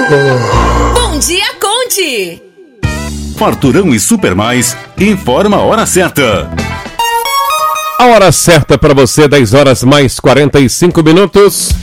Bom dia, Conte! Farturão e Super Mais informa a hora certa. A hora certa para você, 10 horas mais 45 minutos.